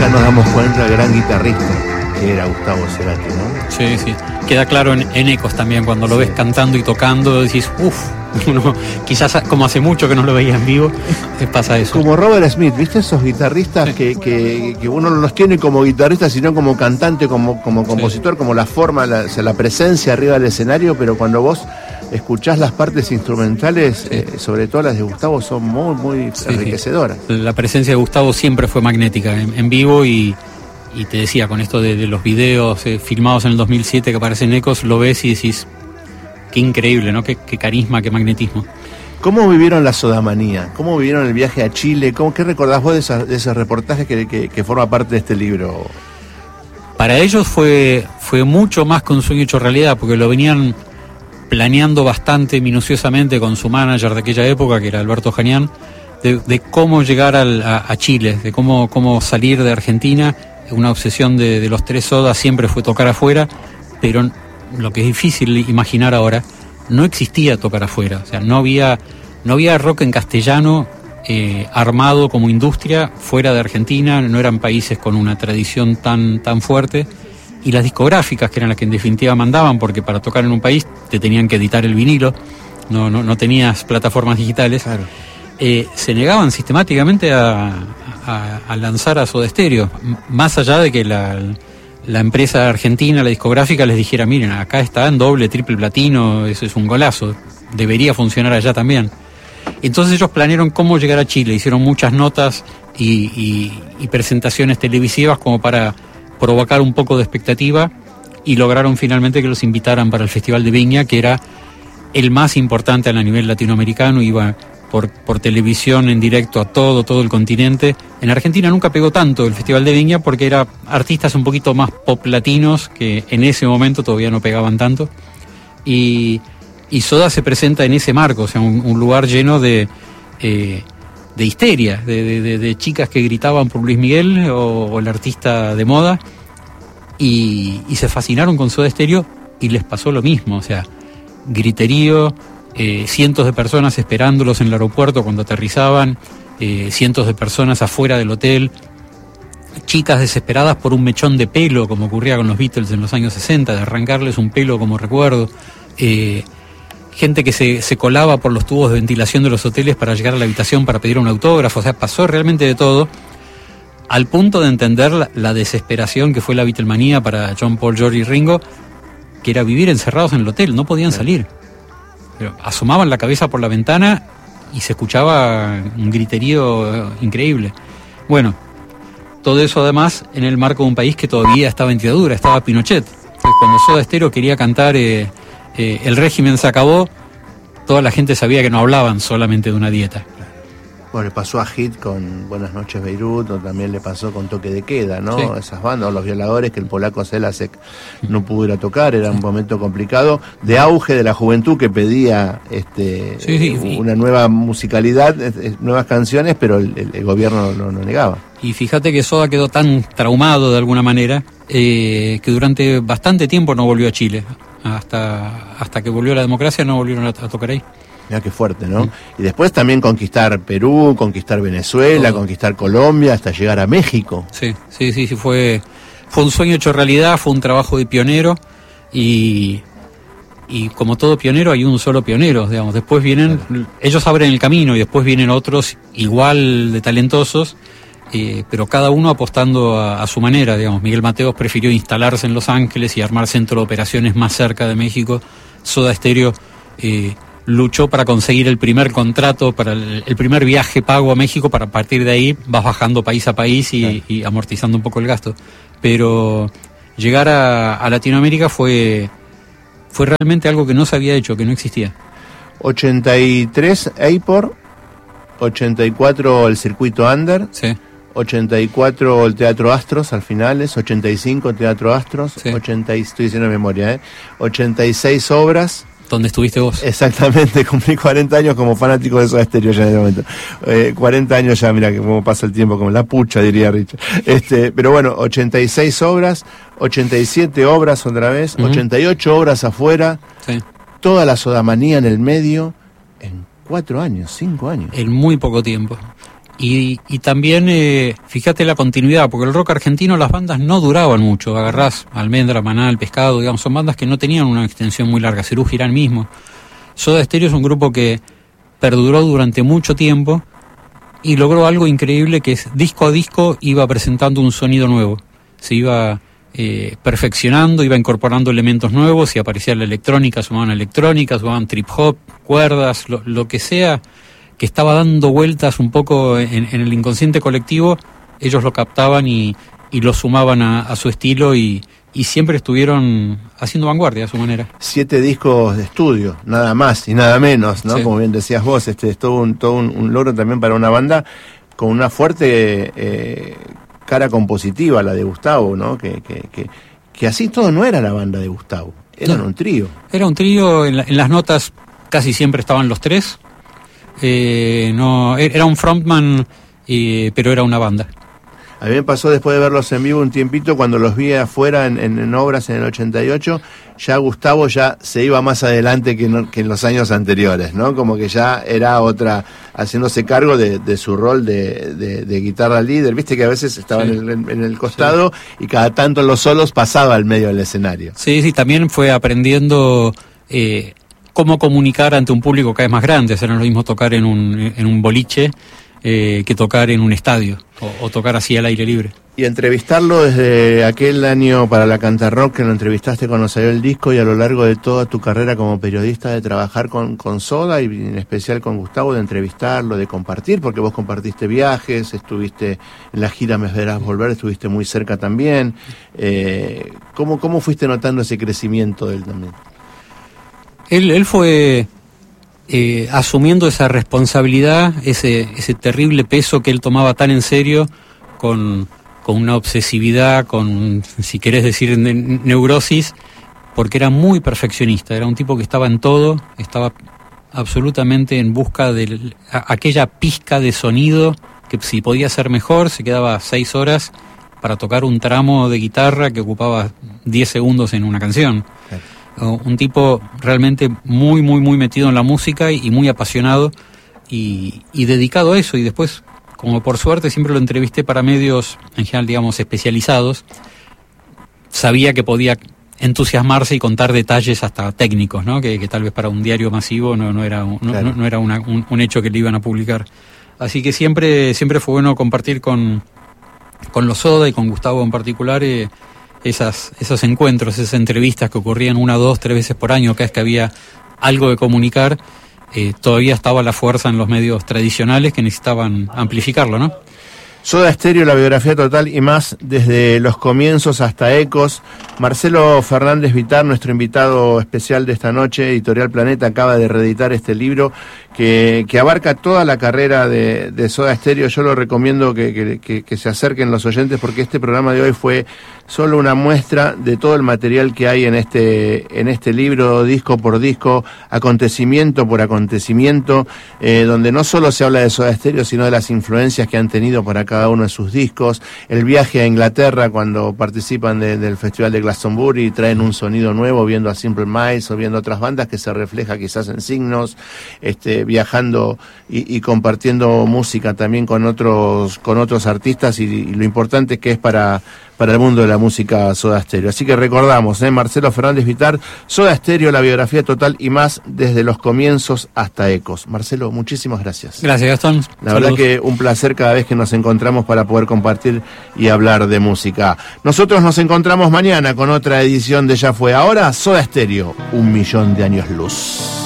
acá nos damos cuenta del gran guitarrista que era Gustavo Cerati, ¿no? Sí, sí. Queda claro en Ecos también, cuando lo ves cantando y tocando, decís, uno, quizás como hace mucho que no lo veía en vivo, pasa eso. Como Robert Smith, ¿viste? Esos guitarristas que uno no los tiene como guitarrista, sino como cantante, como compositor, como la forma, la presencia arriba del escenario, pero cuando vos escuchás las partes instrumentales, sobre todo las de Gustavo, son muy, muy enriquecedoras. La presencia de Gustavo siempre fue magnética en vivo y te decía, con esto de los videos filmados en el 2007 que aparecen Ecos, lo ves y decís, qué increíble, ¿no? Qué carisma, qué magnetismo. ¿Cómo vivieron la sodamanía? ¿Cómo vivieron el viaje a Chile? ¿Qué recordás vos de ese reportaje que forma parte de este libro? Para ellos fue mucho más que un sueño hecho realidad, porque lo venían planeando bastante minuciosamente con su manager de aquella época, que era Alberto Janián, de cómo llegar a Chile, de cómo salir de Argentina. Una obsesión de los tres Sodas siempre fue tocar afuera, pero lo que es difícil imaginar ahora, no existía tocar afuera. O sea, no había rock en castellano armado como industria fuera de Argentina, no eran países con una tradición tan fuerte, y las discográficas, que eran las que en definitiva mandaban, porque para tocar en un país te tenían que editar el vinilo, no tenías plataformas digitales. Claro. Se negaban sistemáticamente a lanzar a Soda Stereo, más allá de que la empresa argentina, la discográfica, les dijera, miren, acá está en doble, triple platino, eso es un golazo, debería funcionar allá también. Entonces ellos planearon cómo llegar a Chile, hicieron muchas notas y presentaciones televisivas como para provocar un poco de expectativa, y lograron finalmente que los invitaran para el Festival de Viña, que era el más importante a nivel latinoamericano, iba por televisión en directo a todo el continente. En Argentina nunca pegó tanto el Festival de Viña porque era artistas un poquito más pop latinos que en ese momento todavía no pegaban tanto, y Soda se presenta en ese marco, o sea, un lugar lleno de histeria, de chicas que gritaban por Luis Miguel o el artista de moda, y se fascinaron con Soda Stereo y les pasó lo mismo, o sea, griterío, cientos de personas esperándolos en el aeropuerto cuando aterrizaban, cientos de personas afuera del hotel, chicas desesperadas por un mechón de pelo, como ocurría con los Beatles en los años 60, de arrancarles un pelo como recuerdo, gente que se colaba por los tubos de ventilación de los hoteles para llegar a la habitación para pedir un autógrafo. O sea, pasó realmente de todo, al punto de entender la desesperación que fue la Beatlemanía para John, Paul, George y Ringo, que era vivir encerrados en el hotel, no podían salir. Pero asomaban la cabeza por la ventana y se escuchaba un griterío increíble. Bueno, todo eso además en el marco de un país que todavía estaba en dictadura, estaba Pinochet. Entonces, cuando Soda Stereo quería cantar el régimen se acabó, toda la gente sabía que no hablaban solamente de una dieta. Bueno, le pasó a Hit con Buenas noches Beirut, o también le pasó con Toque de Queda, ¿no? Sí. Esas bandas, Los Violadores, que el polaco Selasek no pudo ir a tocar, era un momento complicado, de auge de la juventud que pedía una nueva musicalidad, nuevas canciones, pero el gobierno no negaba. Y fíjate que Soda quedó tan traumado de alguna manera que durante bastante tiempo no volvió a Chile. Hasta que volvió la democracia no volvieron a tocar ahí. Mirá qué fuerte, ¿no? Y después también conquistar Perú, conquistar Venezuela, conquistar Colombia, hasta llegar a México. Sí, fue un sueño hecho realidad, fue un trabajo de pionero, y como todo pionero hay un solo pionero, digamos. Después vienen, ellos abren el camino y después vienen otros igual de talentosos, pero cada uno apostando a su manera, digamos. Miguel Mateos prefirió instalarse en Los Ángeles y armar centro de operaciones más cerca de México. Soda Stereo luchó para conseguir el primer contrato, para el primer viaje pago a México, para partir de ahí vas bajando país a país y amortizando un poco el gasto. Pero llegar a Latinoamérica fue realmente algo que no se había hecho, que no existía. 83 APOR, 84 el circuito Under, sí. 84 el Teatro Astros al finales, 85 el Teatro Astros, sí. Estoy diciendo de memoria, 86 obras. ¿Dónde estuviste vos? Exactamente, cumplí 40 años como fanático de Soda Stereo ya en ese momento. 40 años ya, mira que cómo pasa el tiempo, como la pucha, diría Richard. Pero bueno, 86 obras, 87 obras otra vez, 88 obras afuera, sí. Toda la sodamanía en el medio, en 4 años, 5 años. En muy poco tiempo. Y también, fíjate la continuidad, porque el rock argentino, las bandas no duraban mucho. Agarrás Almendra, Maná, El Pescado, digamos, son bandas que no tenían una extensión muy larga. Serú Girán mismo. Soda Stereo es un grupo que perduró durante mucho tiempo y logró algo increíble, que es disco a disco iba presentando un sonido nuevo. Se iba perfeccionando, iba incorporando elementos nuevos. Si aparecía la electrónica, sumaban trip hop, cuerdas, lo que sea que estaba dando vueltas un poco en el inconsciente colectivo, ellos lo captaban y lo sumaban a su estilo y siempre estuvieron haciendo vanguardia a su manera. 7 discos de estudio, nada más y nada menos, ¿no? Sí. Como bien decías vos, es todo un logro también para una banda con una fuerte cara compositiva, la de Gustavo, ¿no? Que así todo no era la banda de Gustavo, eran un trío. Era un trío, en las notas casi siempre estaban los tres. No, era un frontman, pero era una banda. A mí me pasó después de verlos en vivo un tiempito, cuando los vi afuera en obras en el 88, ya Gustavo ya se iba más adelante que en los años anteriores, ¿no? Como que ya era otra, haciéndose cargo de su rol de guitarra líder. Viste que a veces estaba sí. en el costado sí. Y cada tanto en los solos pasaba al medio del escenario. Sí, también fue aprendiendo cómo comunicar ante un público cada vez más grande. Hacer lo mismo tocar en un boliche que tocar en un estadio o tocar así al aire libre. Y entrevistarlo desde aquel año para la Cantarrock, que lo entrevistaste cuando salió el disco, y a lo largo de toda tu carrera como periodista, de trabajar con Soda y en especial con Gustavo, de entrevistarlo, de compartir, porque vos compartiste viajes, estuviste en la gira Me Verás Volver, estuviste muy cerca también. ¿Cómo fuiste notando ese crecimiento de él también? Él fue asumiendo esa responsabilidad, ese terrible peso que él tomaba tan en serio, con una obsesividad, con, si querés decir, neurosis, porque era muy perfeccionista. Era un tipo que estaba en todo, estaba absolutamente en busca de aquella pizca de sonido que, si podía ser mejor, se quedaba 6 horas para tocar un tramo de guitarra que ocupaba 10 segundos en una canción. Un tipo realmente muy, muy, muy metido en la música y muy apasionado y dedicado a eso. Y después, como por suerte siempre lo entrevisté para medios, en general, digamos, especializados, sabía que podía entusiasmarse y contar detalles hasta técnicos, ¿no? Que tal vez para un diario masivo no era un hecho que le iban a publicar. Así que siempre fue bueno compartir con los Soda y con Gustavo en particular esos encuentros, esas entrevistas que ocurrían 1, 2, 3 veces por año. Cada vez que había algo de comunicar, todavía estaba la fuerza en los medios tradicionales que necesitaban amplificarlo, ¿no? Soda Stereo, la biografía total y más, desde los comienzos hasta Ecos. Marcelo Fernández Vitar, nuestro invitado especial de esta noche, Editorial Planeta, acaba de reeditar este libro que abarca toda la carrera de Soda Stereo. Yo lo recomiendo que se acerquen los oyentes, porque este programa de hoy fue solo una muestra de todo el material que hay en este libro, disco por disco, acontecimiento por acontecimiento, donde no solo se habla de Soda Stereo, sino de las influencias que han tenido para cada uno de sus discos, el viaje a Inglaterra cuando participan del Festival de Glastonbury y traen un sonido nuevo, viendo a Simple Minds o viendo otras bandas, que se refleja quizás en Signos, viajando y compartiendo música también con otros artistas, y lo importante que es para el mundo de la música Soda Stereo. Así que recordamos, Marcelo Fernández Vitar, Soda Stereo, la biografía total y más, desde los comienzos hasta Ecos. Marcelo, muchísimas gracias. Gracias, Gastón. La verdad que un placer cada vez que nos encontramos para poder compartir y hablar de música. Nosotros nos encontramos mañana con otra edición de Ya Fue. Ahora, Soda Stereo, 1.000.000 de años luz.